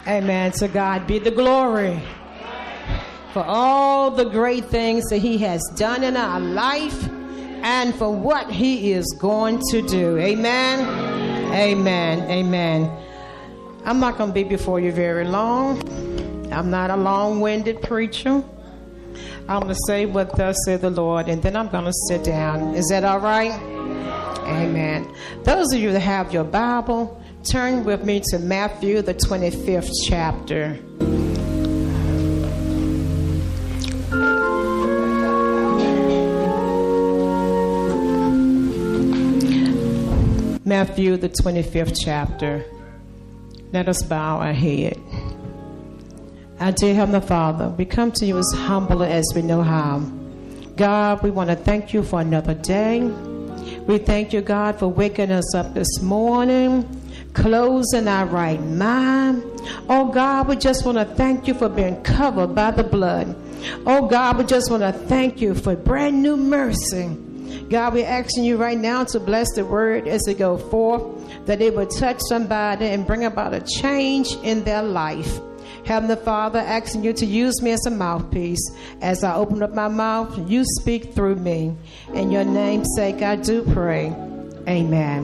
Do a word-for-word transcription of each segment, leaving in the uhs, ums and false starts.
Amen. To God be the glory for all the great things that he has done in our life and for what he is going to do. Amen. Amen. Amen. I'm not going to be before you very long. I'm not a long-winded preacher. I'm going to say what thus said the Lord, and then I'm going to sit down. Is that all right? Amen. Those of you that have your Bible, turn with me to Matthew, the twenty-fifth chapter. Matthew, the twenty-fifth chapter. Let us bow our head. Our dear Heavenly Father, we come to you as humble as we know how. God, we want to thank you for another day. We thank you, God, for waking us up this morning, closing our right mind. Oh, God, we just want to thank you for being covered by the blood. Oh, God, we just want to thank you for brand new mercy. God, we're asking you right now to bless the word as it go forth, that it would touch somebody and bring about a change in their life. Heavenly Father, asking you to use me as a mouthpiece. As I open up my mouth, you speak through me. In your name's sake, I do pray. Amen.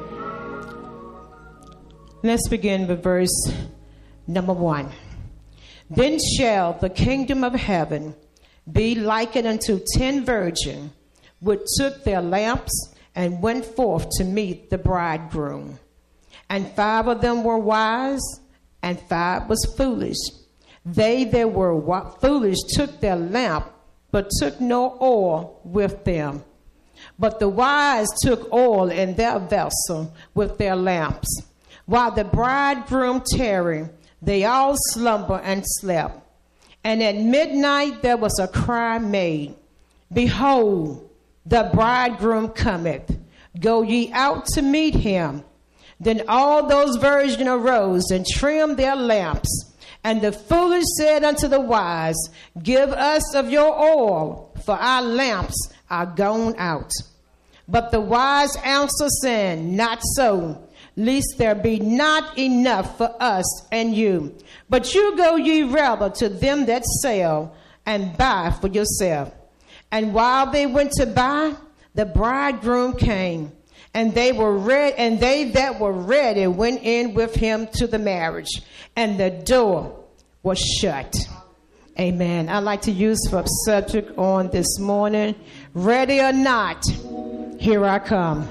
Let's begin with verse number one. Then shall the kingdom of heaven be likened unto ten virgins, which took their lamps and went forth to meet the bridegroom. And five of them were wise, and five was foolish. They that were foolish took their lamp, but took no oil with them. But the wise took oil in their vessel with their lamps. While the bridegroom tarried, they all slumbered and slept. And at midnight there was a cry made, Behold, the bridegroom cometh. Go ye out to meet him. Then all those virgins arose and trimmed their lamps. And the foolish said unto the wise, Give us of your oil, for our lamps are gone out. But the wise answered, saying, Not so, lest there be not enough for us and you. But you go ye rather to them that sell, and buy for yourself. And while they went to buy, the bridegroom came. And they were ready, and they that were ready went in with him to the marriage, and the door was shut. Amen. I'd like to use for subject on this morning, ready or not, here I come.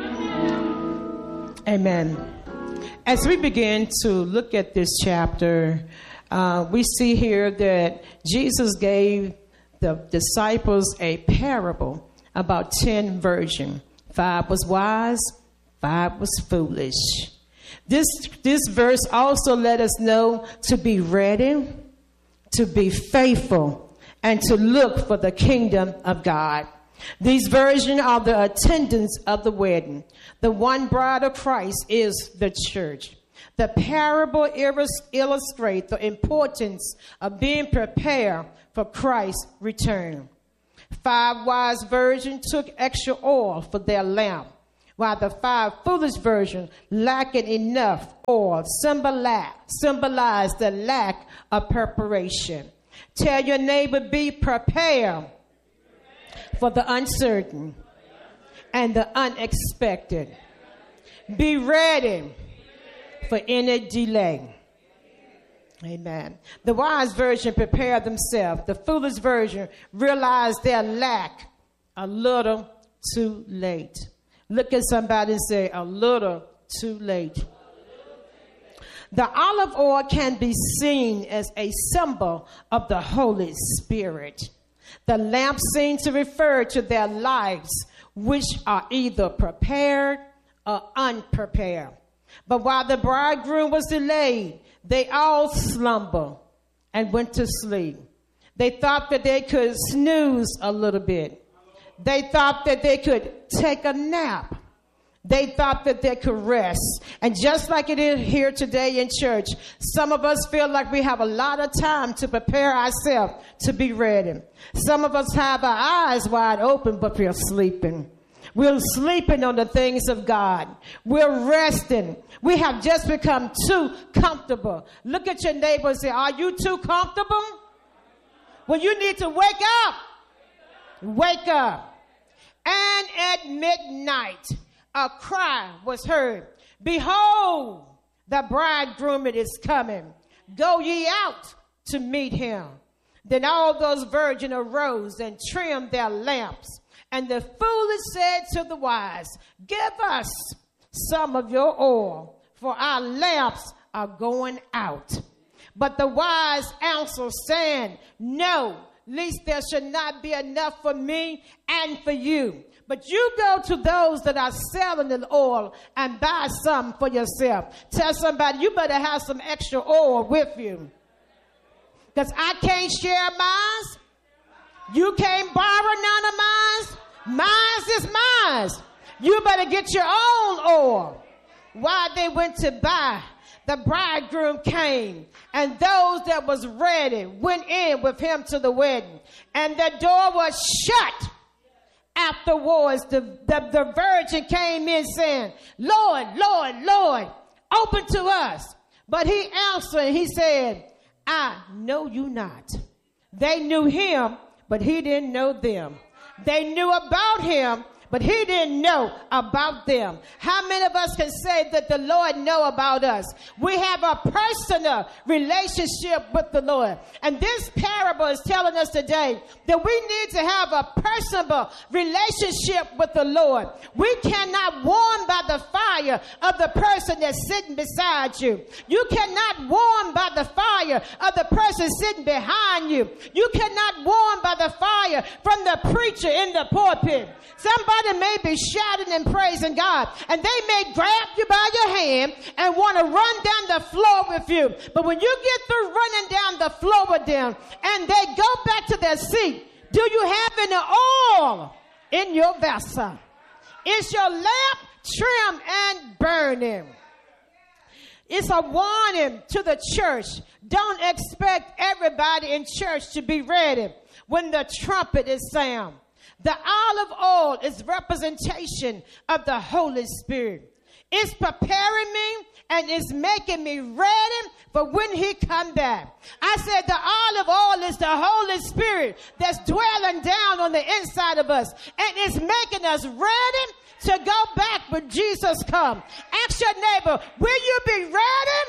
Amen. As we begin to look at this chapter, uh, we see here that Jesus gave the disciples a parable about ten virgins. Five was wise, five was foolish. This, this verse also let us know to be ready, to be faithful, and to look for the kingdom of God. These virgins are the attendants of the wedding. The one bride of Christ is the church. The parable illustrates the importance of being prepared for Christ's return. Five wise virgins took extra oil for their lamp, while the five foolish virgins, lacking enough oil, symbolize, symbolize the lack of preparation. Tell your neighbor, be prepared for the uncertain and the unexpected. Be ready for any delay. Amen. The wise virgin prepared themselves. The foolish virgin realized their lack a little too late. Look at somebody and say, a little too late. The olive oil can be seen as a symbol of the Holy Spirit. The lamp seems to refer to their lives, which are either prepared or unprepared. But while the bridegroom was delayed, they all slumbered and went to sleep. They thought that they could snooze a little bit. They thought that they could take a nap. They thought that they could rest. And just like it is here today in church, some of us feel like we have a lot of time to prepare ourselves to be ready. Some of us have our eyes wide open, but we're sleeping. We're sleeping on the things of God. We're resting. We have just become too comfortable. Look at your neighbor and say, are you too comfortable? Well, you need to wake up. Wake up. And at midnight, a cry was heard. Behold, the bridegroom is coming. Go ye out to meet him. Then all those virgins arose and trimmed their lamps. And the foolish said to the wise, give us some of your oil, for our lamps are going out. But the wise answered, saying, no, lest there should not be enough for me and for you. But you go to those that are selling the oil and buy some for yourself. Tell somebody, you better have some extra oil with you. Because I can't share mine. You can't borrow none of mine. Mine is mine. You better get your own oil. While they went to buy, the bridegroom came, and those that was ready went in with him to the wedding. And the door was shut. Afterwards, the, the, the virgin came in saying, Lord, Lord, Lord, open to us. But he answered, he said, I know you not. They knew him, but he didn't know them. They knew about him, but he didn't know about them. How many of us can say that the Lord know about us? We have a personal relationship with the Lord. And this parable is telling us today that we need to have a personal relationship with the Lord. We cannot warm by the fire of the person that's sitting beside you. You cannot warm by the fire of the person sitting behind you. You cannot warm by the fire from the preacher in the pulpit. Somebody may be shouting and praising God, and they may grab you by your hand and want to run down the floor with you. But when you get through running down the floor with them and they go back to their seat, do you have any oil in your vessel? Is your lamp trimmed and burning? It's a warning to the church. Don't expect everybody in church to be ready when the trumpet is sound. The olive oil is representation of the Holy Spirit. It's preparing me and it's making me ready for when he come back. I said the olive oil is the Holy Spirit that's dwelling down on the inside of us. And it's making us ready to go back when Jesus comes. Ask your neighbor, will you be ready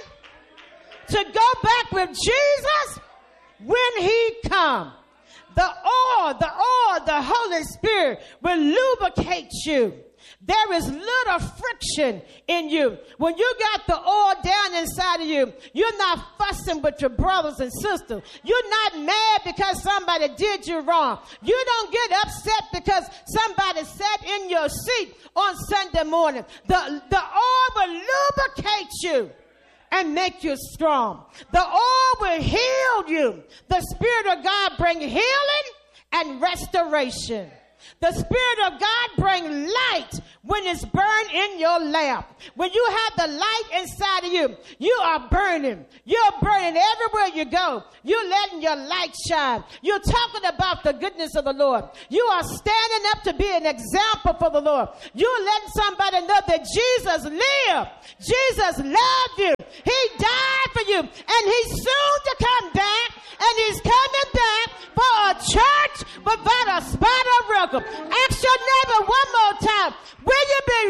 to go back with Jesus when he comes? The oil, the oil, the Holy Spirit will lubricate you. There is little friction in you. When you got the oil down inside of you, you're not fussing with your brothers and sisters. You're not mad because somebody did you wrong. You don't get upset because somebody sat in your seat on Sunday morning. The, the oil will lubricate you and make you strong. The oil will heal you. The Spirit of God bring healing and restoration. The Spirit of God bring light when it's burned in your lamp. When you have the light inside of you, you are burning. You're burning everywhere you go. You're letting your light shine. You're talking about the goodness of the Lord. You are standing up to be an example for the Lord. You're letting somebody know that Jesus lived. Jesus loved you. He died for you. And he's soon to come back. And he's coming back for a church without a spot or wrinkle. Ask your neighbor one more time. Will you be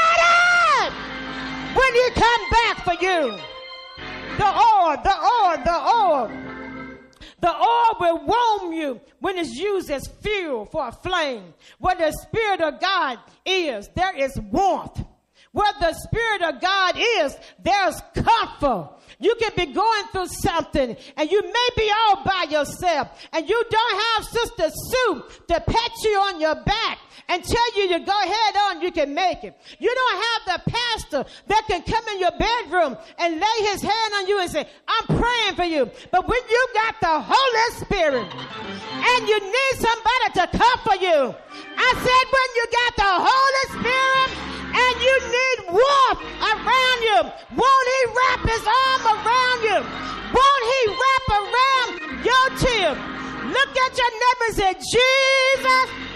ready when he come back for you? The oil, the oil, the oil. The oil will warm you when it's used as fuel for a flame. Where the Spirit of God is, there is warmth. Where the Spirit of God is, there's comfort. You can be going through something and you may be all by yourself and you don't have Sister Sue to pat you on your back and tell you to go ahead on, you can make it. You don't have the pastor that can come in your bedroom and lay his hand on you and say, I'm praying for you. But when you got the Holy Spirit and you need somebody to comfort you, I said when you got the Holy Spirit and you need warmth around you, won't he wrap his arm around you? Won't he wrap around your tears? Look at your neighbor and say, Jesus,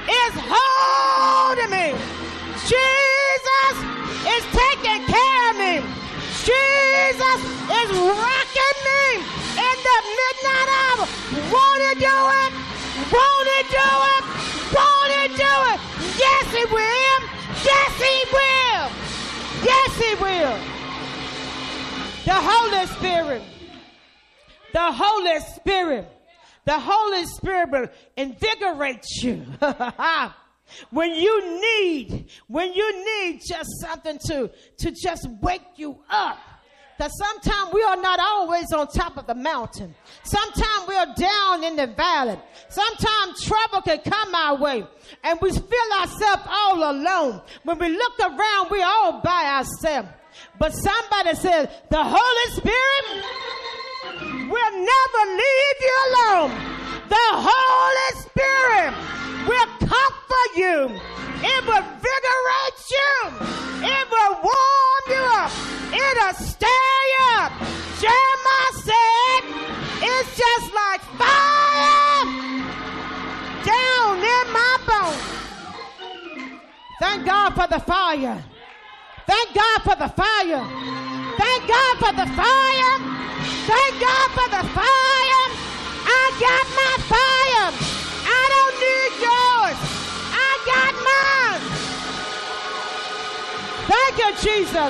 is holding me. Jesus is taking care of me. Jesus is rocking me in the midnight hour. Won't he do it? Won't he do it? Won't he do it? Yes, he will. Yes, he will. Yes, he will. The Holy Spirit. The Holy Spirit. The Holy Spirit will invigorate you. When you need, when you need just something to, to just wake you up. That sometimes we are not always on top of the mountain. Sometimes we are down in the valley. Sometimes trouble can come our way. And we feel ourselves all alone. When we look around, we all by ourselves. But somebody says, the Holy Spirit will never leave you alone. The Holy Spirit will comfort you. It will invigorate you. It will warm you up. It'll stir you up. Jeremiah said, it's just like fire down in my bones. Thank God for the fire. Thank God for the fire. Thank God for the fire. Thank God for the fire. I got my fire. I don't need yours. I got mine. Thank you, Jesus.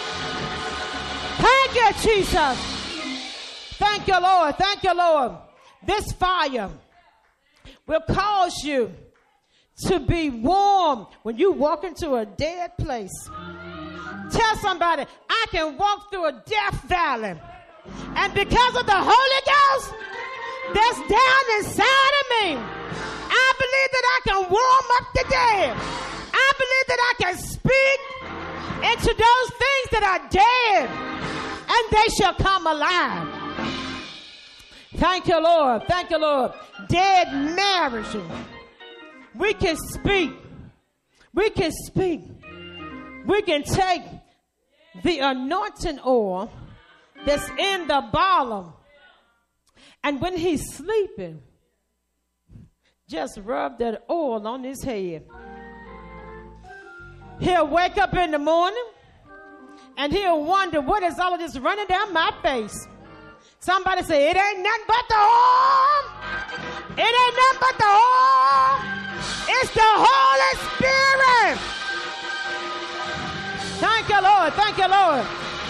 Thank you, Jesus. Thank you, Lord. Thank you, Lord. This fire will cause you to be warm when you walk into a dead place. Tell somebody, I can walk through a death valley. And because of the Holy Ghost that's down inside of me, I believe that I can warm up the dead. I believe that I can speak into those things that are dead, and they shall come alive. Thank you, Lord. Thank you, Lord. Dead marriages. We can speak. We can speak. We can take the anointing oil that's in the bottle, and when he's sleeping, just rub that oil on his head. He'll wake up in the morning, and he'll wonder, what is all of this running down my face? Somebody say, it ain't nothing but the oil. It ain't nothing but the oil. It's the Holy Spirit. Thank you, Lord. Thank you, Lord.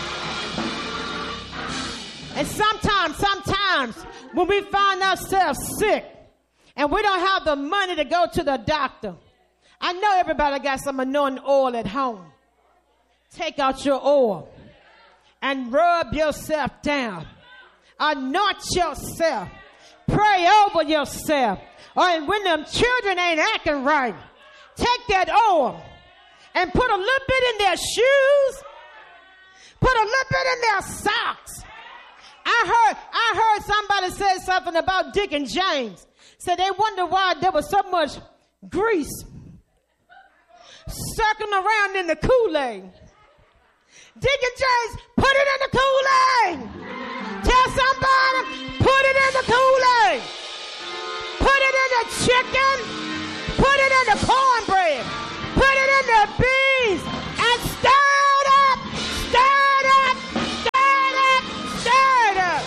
And sometimes, sometimes, when we find ourselves sick and we don't have the money to go to the doctor, I know everybody got some anointing oil at home. Take out your oil and rub yourself down. Anoint yourself. Pray over yourself. Or when them children ain't acting right, take that oil and put a little bit in their shoes. Put a little bit in their socks. I heard, I heard somebody say something about Dick and James. Said they wonder why there was so much grease circling around in the Kool-Aid. Dick and James, put it in the Kool-Aid. Tell somebody, put it in the Kool-Aid. Put it in the chicken. Put it in the cornbread. Put it in the beans. And stir it up. Stir it up. Stir it up. Stir it up.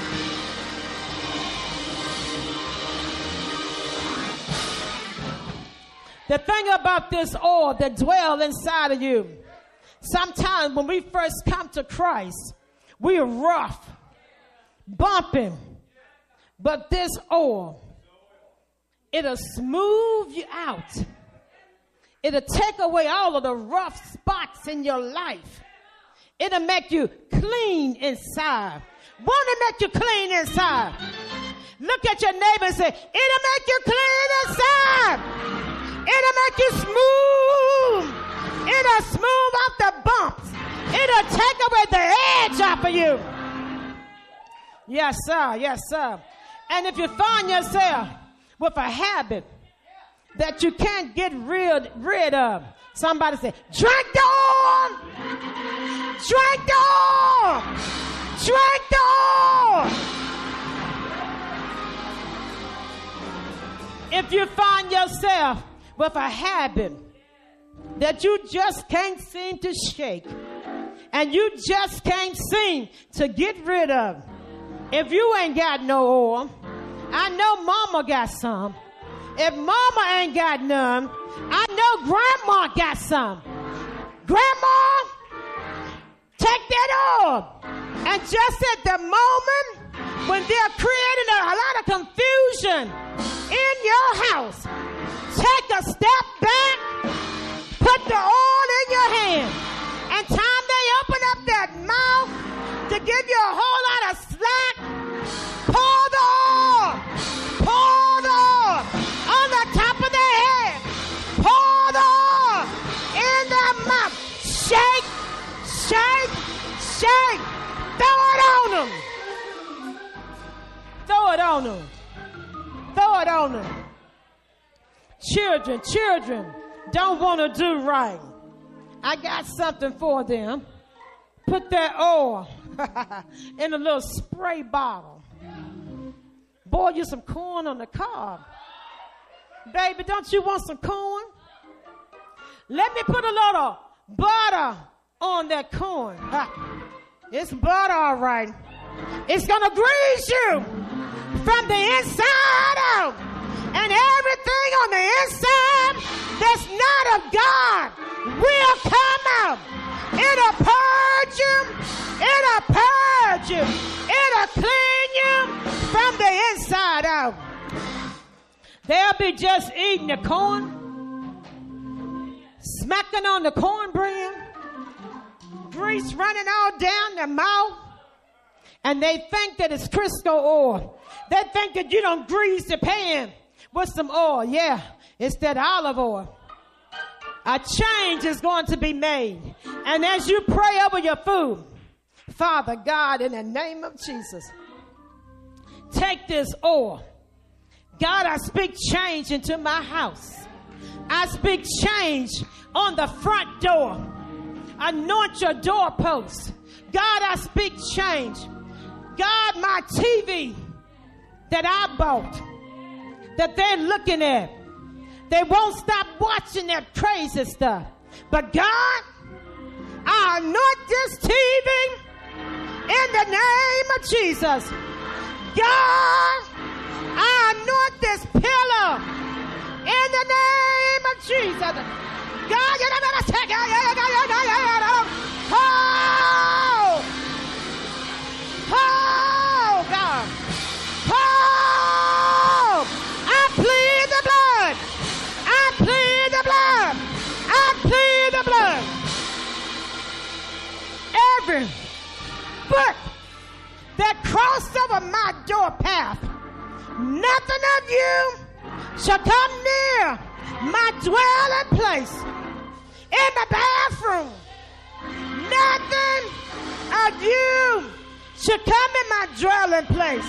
The thing about this oil that dwells inside of you, sometimes when we first come to Christ, we are rough, bumping. But this oil, it'll smooth you out. It'll take away all of the rough spots in your life. It'll make you clean inside. Won't it make you clean inside? Look at your neighbor and say, it'll make you clean inside. It'll make you smooth. It'll smooth out the bumps. It'll take away the edge off of you. Yes, sir. Yes, sir. And if you find yourself with a habit that you can't get rid, rid of, somebody say, drink the oil. Drink the oil. Drink the oil. If you find yourself with a habit that you just can't seem to shake and you just can't seem to get rid of. If you ain't got no oil, I know mama got some. If mama ain't got none, I know grandma got some. Grandma, take that oil. And just at the moment when they're creating a, a lot of confusion in your house, take a step back, put the oil in your hand, and time they open up that mouth to give you a whole lot of slack, pour the oil, pour the oil on the top of their head, pour the oil in their mouth, shake, shake, shake, throw it on them, throw it on them, throw it on them. Children, children don't want to do right. I got something for them. Put that oil in a little spray bottle. Boil you some corn on the cob. Baby, don't you want some corn? Let me put a little butter on that corn. It's butter, all right. It's going to grease you from the inside out. And everything on the inside that's not of God will come out. It'll purge you. It'll purge you. It'll clean you from the inside out. They'll be just eating the corn, smacking on the cornbread, grease running all down their mouth, and they think that it's Crisco oil. They think that you don't grease the pan with some oil. Yeah, it's that olive oil. A change is going to be made. And as you pray over your food, Father God, in the name of Jesus, take this oil. God, I speak change into my house. I speak change on the front door. Anoint your doorpost. God, I speak change. God, my T V that I bought, that they're looking at, they won't stop watching that crazy stuff. But God, I anoint this T V in the name of Jesus. God, I anoint this pillow in the name of Jesus. God, you better take it. Oh, oh, God. Oh, I plead the blood. I plead the blood. I plead the blood. Every foot that crossed over my door path, nothing of you shall come near my dwelling place. In the bathroom, nothing of you should come in my dwelling place.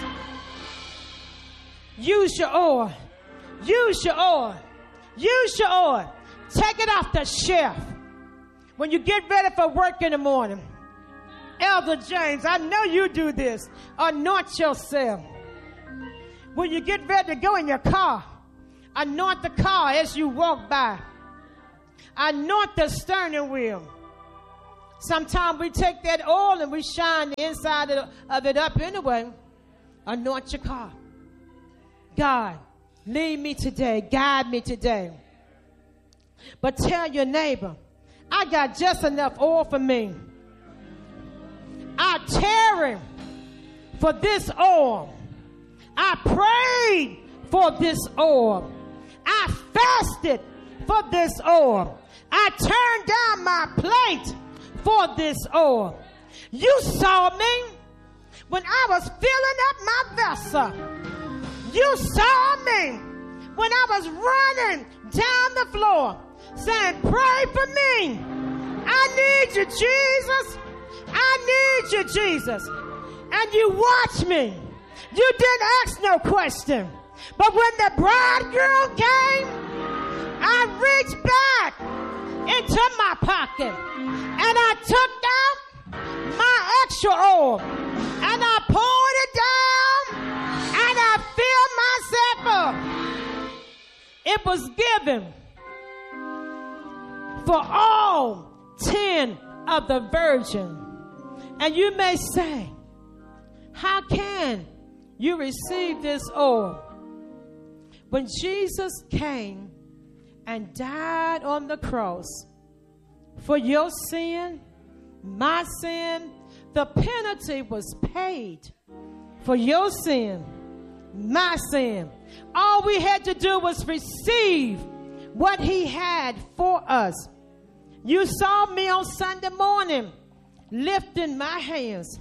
Use your oil. Use your oil. Use your oil. Take it off the shelf. When you get ready for work in the morning, Elder James, I know you do this. Anoint yourself. When you get ready to go in your car, anoint the car as you walk by. Anoint the steering wheel. Sometimes we take that oil and we shine the inside of it up anyway. Anoint your car. God, lead me today. Guide me today. But tell your neighbor, I got just enough oil for me. I tarry for this oil. I prayed for this oil. I fasted for this oil. I turned down my plate for this oil. You saw me when I was filling up my vessel. You saw me when I was running down the floor saying, pray for me. I need you, Jesus. I need you, Jesus. And you watched me. You didn't ask no question. But when the bridegroom came, I reached back into my pocket and I took out my extra oil and I poured it down and I filled myself up. It was given for all ten of the virgin. And you may say, how can you receive this oil? When Jesus came and died on the cross for your sin, my sin, the penalty was paid for your sin, my sin. All we had to do was receive what he had for us. You saw me on Sunday morning lifting my hands,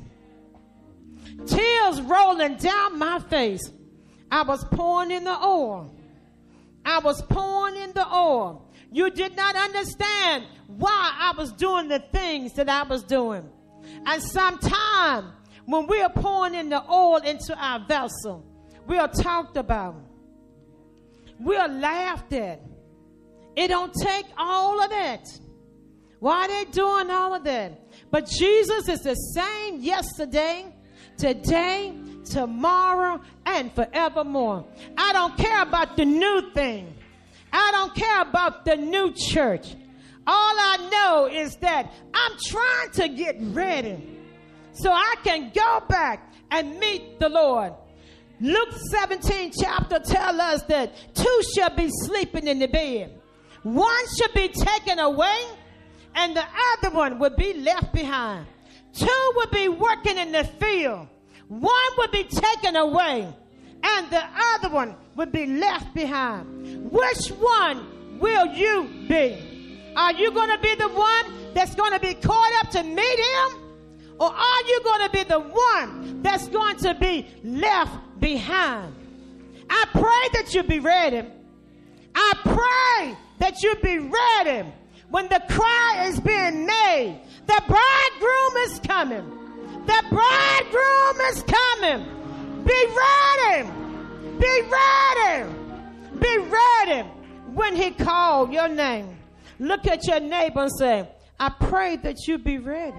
tears rolling down my face. I was pouring in the oil. I was pouring in the oil. You did not understand why I was doing the things that I was doing. And sometime when we are pouring in the oil into our vessel, we are talked about. We are laughed at. It don't take all of that. Why are they doing all of that? But Jesus is the same yesterday, today, tomorrow, and forevermore. I don't care about the new thing. I don't care about the new church. All I know is that I'm trying to get ready so I can go back and meet the Lord. Luke seventeen chapter tells us that two shall be sleeping in the bed. One should be taken away and the other one would be left behind. Two would be working in the field. One would be taken away and the other one would be left behind. Which one will you be? Are you going to be the one that's going to be caught up to meet him? Or are you going to be the one that's going to be left behind? I pray that you be ready. I pray that you be ready when the cry is being made. The bridegroom is coming. The bridegroom is coming. Be ready. Be ready. Be ready when he called your name. Look at your neighbor and say, I pray that you be ready.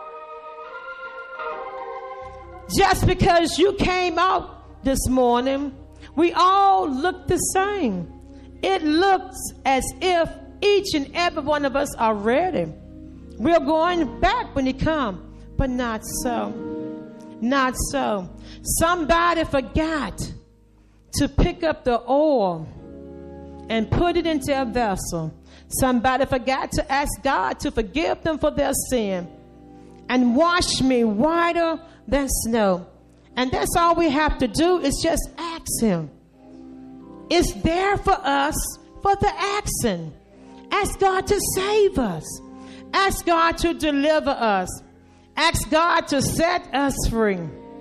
Just because you came out this morning, we all look the same. It looks as if each and every one of us are ready. We're going back when he comes, but not so. Not so. Somebody forgot to pick up the oil and put it into a vessel. Somebody forgot to ask God to forgive them for their sin and wash me whiter than snow. And that's all we have to do is just ask him. It's there for us for the asking. Ask God to save us. Ask God to deliver us. Ask God to set us free.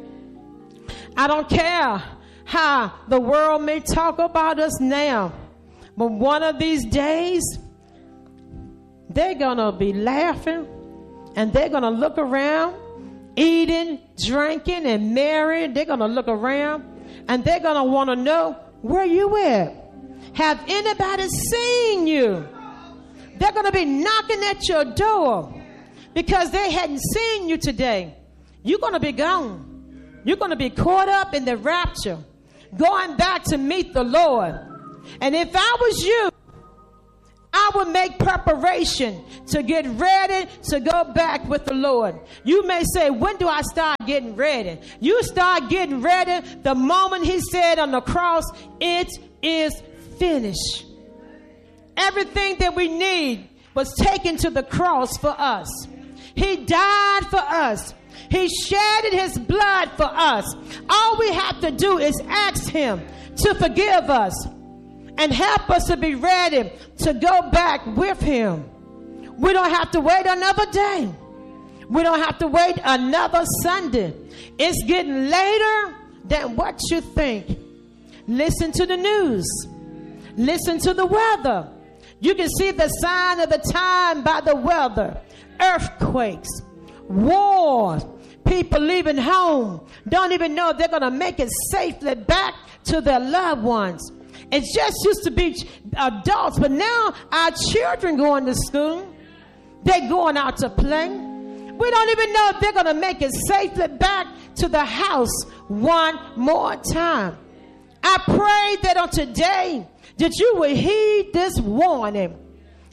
I don't care how the world may talk about us now, but one of these days, they're going to be laughing and they're going to look around, eating, drinking, and married. They're going to look around and they're going to want to know, where you at? Have anybody seen you? They're going to be knocking at your door because they hadn't seen you today. You're going to be gone. You're going to be caught up in the rapture, going back to meet the Lord. And if I was you, I would make preparation to get ready to go back with the Lord. You may say, when do I start getting ready? You start getting ready the moment he said on the cross, it is finished. Everything that we need was taken to the cross for us. He died for us. He shedded his blood for us. All we have to do is ask him to forgive us and help us to be ready to go back with him. We don't have to wait another day. We don't have to wait another Sunday. It's getting later than what you think. Listen to the news. Listen to the weather. You can see the sign of the time by the weather. Earthquakes, wars, people leaving home, don't even know if they're going to make it safely back to their loved ones. It just used to be adults, but now our children going to school. They're going out to play. We don't even know if they're going to make it safely back to the house one more time. I pray that on today that you will heed this warning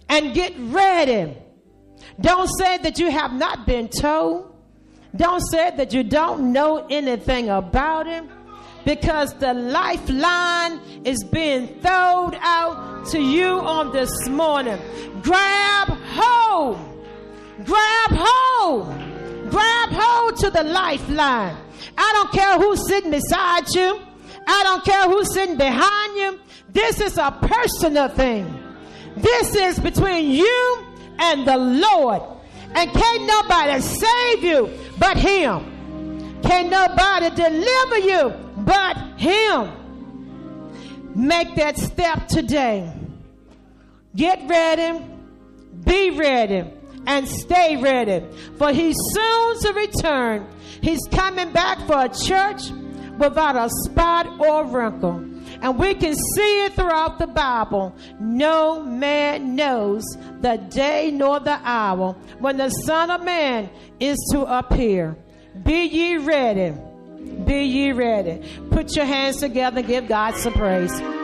and get ready. Don't say that you have not been told. Don't say that you don't know anything about him, because the lifeline is being thrown out to you on this morning. Grab hold. Grab hold. Grab hold to the lifeline. I don't care who's sitting beside you. I don't care who's sitting behind you. This is a personal thing. This is between you and the Lord. And can't nobody save you but him. Can't nobody deliver you but him. Make that step today. Get ready. Be ready. And stay ready. For he's soon to return. He's coming back for a church without a spot or wrinkle. And we can see it throughout the Bible. No man knows the day nor the hour when the Son of Man is to appear. Be ye ready. Be ye ready. Put your hands together and give God some praise.